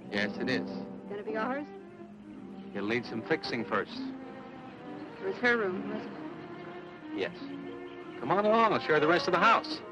Yes, it is. Gonna be ours? It'll need some fixing first. It was her room, wasn't it? Yes. Come on along, I'll show you the rest of the house.